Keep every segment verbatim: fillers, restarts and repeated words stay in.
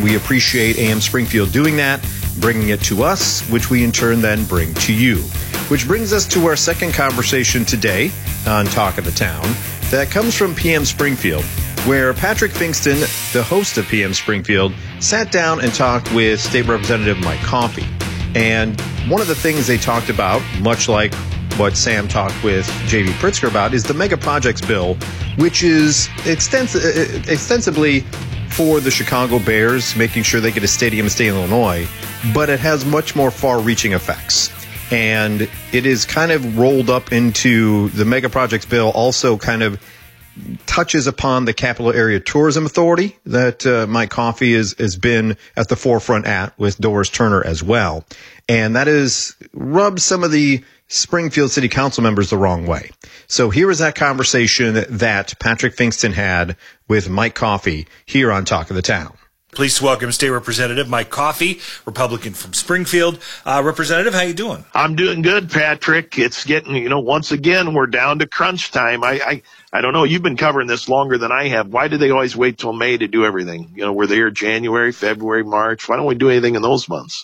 We appreciate A M Springfield doing that, bringing it to us, which we in turn then bring to you. Which brings us to our second conversation today on Talk of the Town that comes from P M Springfield, where Patrick Finkston, the host of P M Springfield, sat down and talked with State Representative Mike Coffey. And one of the things they talked about, much like what Sam talked with J V Pritzker about, is the mega projects bill, which is extens- extensively for the Chicago Bears, making sure they get a stadium in the state of Illinois, but it has much more far-reaching effects. And it is kind of rolled up into the mega projects bill, also kind of touches upon the Capital Area Tourism Authority that uh, Mike Coffey is, has been at the forefront at with Doris Turner as well. And that has rubbed some of the Springfield City Council members the wrong way. So here is that conversation that Patrick Finkston had with Mike Coffey here on Talk of the Town. Please welcome State Representative Mike Coffey, Republican from Springfield. Uh, Representative, how you doing? I'm doing good, Patrick. It's getting, you know, once again, we're down to crunch time. I, I, I don't know. You've been covering this longer than I have. Why do they always wait till May to do everything? You know, we're there January, February, March. Why don't we do anything in those months?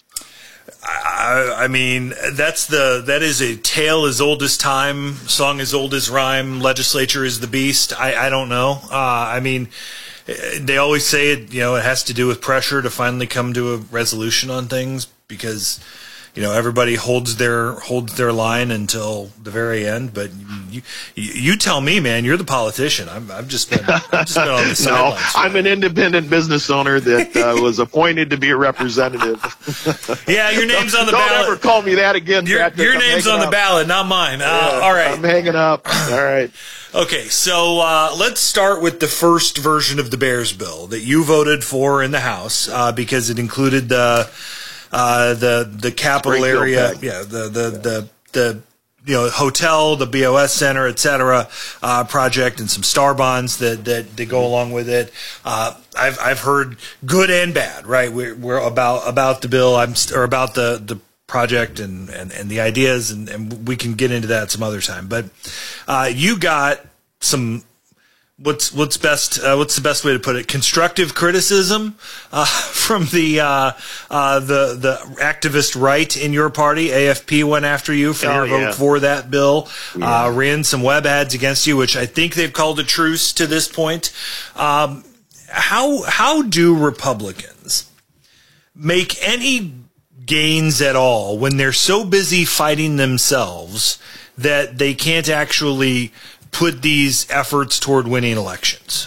I, I mean, that's the that is a tale as old as time, song as old as rhyme, legislature is the beast. I, I don't know. Uh, I mean, they always say it, you know, it has to do with pressure to finally come to a resolution on things because, you know, everybody holds their holds their line until the very end. But you you, you tell me, man, you're the politician. I'm, I've just been, I've just been on the sidelines. No, I'm an independent business owner that uh, was appointed to be a representative. Yeah, your name's on the Don't ballot. Don't ever call me that again, Your, Patrick. your I'm name's on up. the ballot, not mine. Uh, Yeah, all right. I'm hanging up. All right. Okay, so uh, let's start with the first version of the Bears bill that you voted for in the House uh, because it included the uh, the the capital Springfield area, Tech. yeah, the the, the the the you know hotel, the B O S Center, et cetera, uh, project, and some star bonds that that, that go along with it. Uh, I've I've heard good and bad, right? We're, we're about about the bill, I'm or about the the. project and, and, and the ideas, and, and we can get into that some other time. But uh, you got some what's what's best uh, what's the best way to put it? Constructive criticism uh, from the uh, uh, the the activist right in your party. A F P went after you for Oh, your yeah. vote for that bill. Yeah. Uh, ran some web ads against you, which I think they've called a truce to this point. Um, how how do Republicans make any gains at all when they're so busy fighting themselves that they can't actually put these efforts toward winning elections?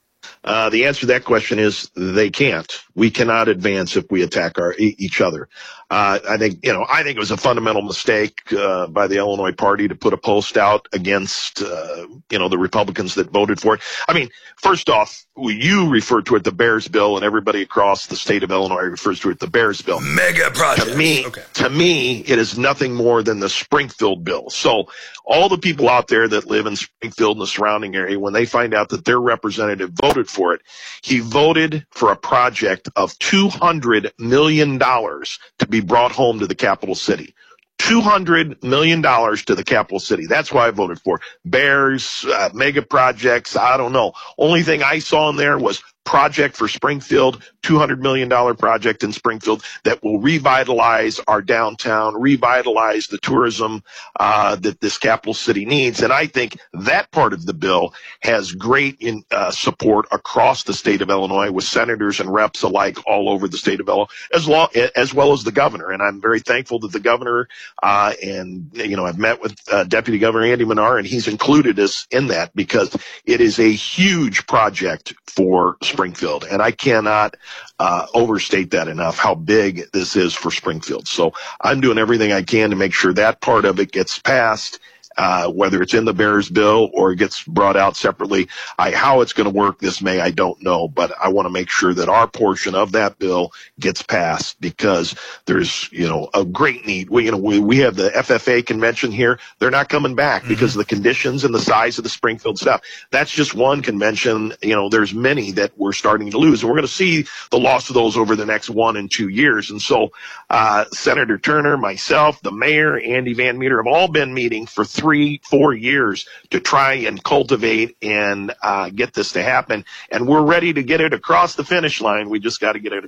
Uh, the answer to that question is they can't. We cannot advance if we attack our e- each other. Uh, I think, you know, I think it was a fundamental mistake uh, by the Illinois party to put a post out against, uh, you know, the Republicans that voted for it. I mean, first off, you refer to it the Bears bill, and everybody across the state of Illinois refers to it the Bears bill. Mega project. To me, okay. to me, it is nothing more than the Springfield bill. So all the people out there that live in Springfield and the surrounding area, when they find out that their representative voted for it, he voted for a project of two hundred million dollars to be brought home to the capital city. two hundred million dollars to the capital city. That's why I voted for Bears, uh, mega projects. I don't know. Only thing I saw in there was project for Springfield, two hundred million dollars project in Springfield that will revitalize our downtown, revitalize the tourism uh, that this capital city needs. And I think that part of the bill has great in, uh, support across the state of Illinois with senators and reps alike all over the state of Illinois, as, long, as well as the governor. And I'm very thankful that the governor uh, and, you know, I've met with uh, Deputy Governor Andy Manar, and he's included us in that because it is a huge project for Springfield. And I cannot uh, overstate that enough, how big this is for Springfield. So I'm doing everything I can to make sure that part of it gets passed. Uh, whether it's in the Bears bill or it gets brought out separately. I, how it's going to work this May, I don't know, but I want to make sure that our portion of that bill gets passed because there's, you know, a great need. We, you know, we, we have the F F A convention here. They're not coming back mm-hmm. because of the conditions and the size of the Springfield stuff. That's just one convention. You know, there's many that we're starting to lose, and we're going to see the loss of those over the next one and two years. And so, uh, Senator Turner, myself, the mayor, Andy Van Meter have all been meeting for three Three, four years to try and cultivate and uh, get this to happen. And we're ready to get it across the finish line. We just got to get it